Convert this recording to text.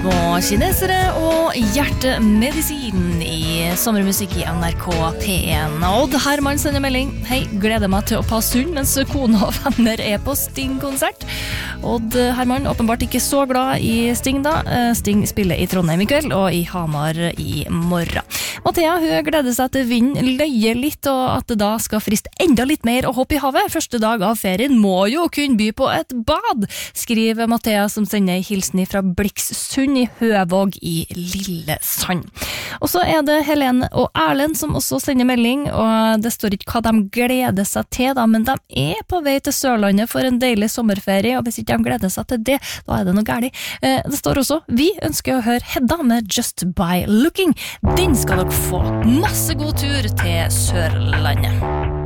Små kinesere og hjertemedisin i sommermusikk i NRK P1. Odd Herman sender melding. Hei, gleder meg til å passe hund mens kona og venner på Sting-konsert. Odd Herman, åpenbart ikke så glad i Sting da. Sting spiller i Trondheim i kveld og i Hamar i morgen. Mathea, hun gleder seg til vinden løyer litt og at det da skal friste enda litt mer å hoppe i havet. Første dag av ferien må jo kunne by på et bad, skriver Mathea som sender hilsen fra Blikssund i Høvåg i Lillesand. Og så det Helene og Erlend som også sender melding, og det står ikke hva de gleder seg til da, men de på vei til Sørlandet for en deilig sommerferie, og hvis ikke de gleder seg til det, da det noe gærlig. Det står også, vi ønsker å høre Hedda med Just By Looking. Den skal dere få. Masse god tur til Sørlandet.